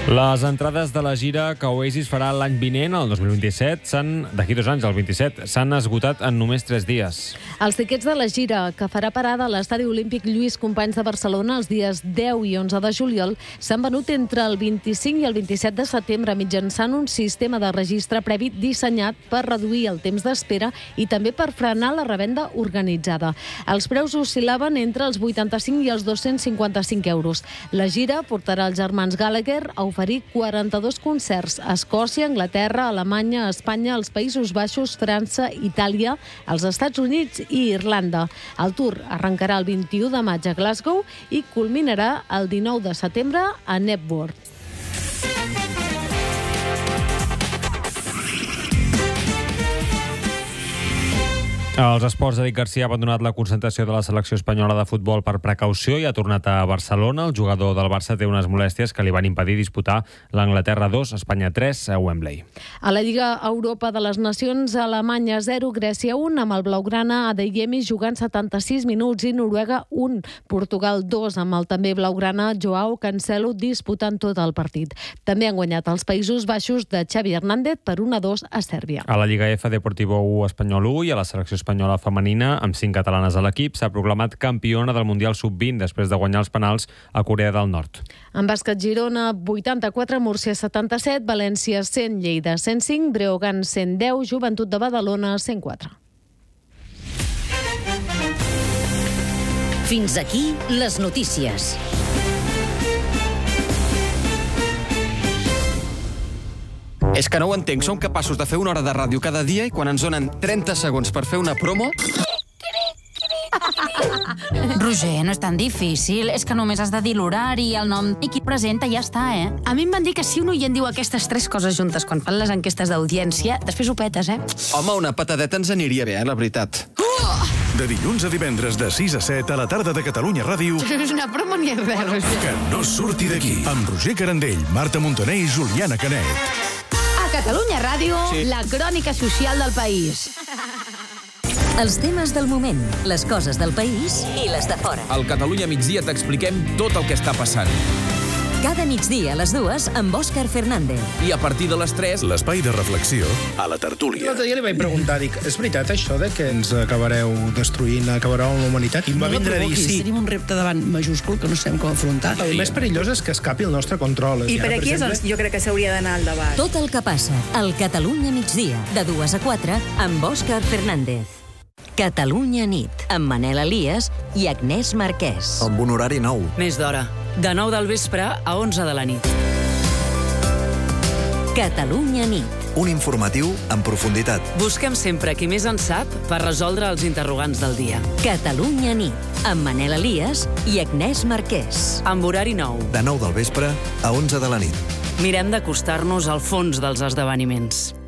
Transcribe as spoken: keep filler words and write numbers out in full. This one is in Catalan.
Les entrades de la gira que Oasis farà l'any vinent, el dos mil vint-i-set, s'han, d'aquí dos anys, el vint-i-set, s'han esgotat en només tres dies. Els tiquets de la gira, que farà parada a l'Estadi Olímpic Lluís Companys de Barcelona els dies deu i onze de juliol, s'han venut entre el vint-i-cinc i el vint-i-set de setembre mitjançant un sistema de registre previ dissenyat per reduir el temps d'espera i també per frenar la revenda organitzada. Els preus oscil·laven entre els vuitanta-cinc i els dos-cents cinquanta-cinc euros. La gira portarà els germans Gallagher a oferir quaranta-dos concerts a Escòcia, Anglaterra, Alemanya, Espanya, els Països Baixos, França, Itàlia, els Estats Units i Irlanda. El tour arrencarà el vint-i-u de maig a Glasgow i culminarà el dinou de setembre a Knebworth. Els esports, Eric Garcia ha abandonat la concentració de la selecció espanyola de futbol per precaució i ha tornat a Barcelona. El jugador del Barça té unes molèsties que li van impedir disputar l'Anglaterra dos, Espanya tres a Wembley. A la Lliga Europa de les Nacions, Alemanya zero, Grècia un, amb el blaugrana Adeyemi jugant setanta-sis minuts i Noruega un, Portugal dos, amb el també blaugrana Joao Cancelo disputant tot el partit. També han guanyat els Països Baixos de Xavi Hernández per un a dos a Sèrbia. A la Lliga F, Deportivo u, Espanyol u i a la selecció espanyola femenina, amb cinc catalanes a l'equip, s'ha proclamat campiona del Mundial sub vint després de guanyar els penals a Corea del Nord. En bàsquet, Girona vuitanta-quatre, Múrcia setanta-set, València cent, Lleida cent cinc, Breogán cent deu, Joventut de Badalona cent quatre. Fins aquí les notícies. És que no ho entenc. Som capaços de fer una hora de ràdio cada dia i quan ens donen trenta segons per fer una promo... Roger, no és tan difícil. És que només has de dir l'horari, el nom i qui presenta i ja està, eh? A mi em van dir que si un oient diu aquestes tres coses juntes quan fan les enquestes d'audiència, després ho petes, eh? Home, una patadeta ens aniria bé, eh, la veritat. De dilluns a divendres de sis a set a la tarda de Catalunya Ràdio. És una broma ni és res, Roger. Que no surti d'aquí. Amb Roger Carandell, Marta Montaner i Juliana Canet. Catalunya Ràdio, sí. La crònica social del país. Els temes del moment, les coses del país i les de fora. Al Catalunya Migdia t'expliquem tot el que està passant. Cada migdia a les dues amb Òscar Fernández. I a partir de les tres... L'espai de reflexió a la tertúlia. L'altre dia li vaig preguntar, dic, és veritat això de que ens acabareu destruint, acabareu amb la humanitat? I em va vindre a dir sí. Tenim un repte davant majúscul que no sabem com afrontar. El més perillós és que escapi el nostre control. I per aquí és on jo crec que s'hauria d'anar al debat. Tot el que passa al Catalunya Migdia, de dues a quatre, amb Òscar Fernández. Catalunya nit, amb Manel Elias i Agnès Marquès. Amb un horari nou. Més d'hora. De nou del vespre a onze de la nit. Catalunya nit. Un informatiu en profunditat. Busquem sempre qui més en sap per resoldre els interrogants del dia. Catalunya nit, amb Manel Elias i Agnès Marquès. Amb horari nou. De nou del vespre a onze de la nit. Mirem d'acostar-nos al fons dels esdeveniments.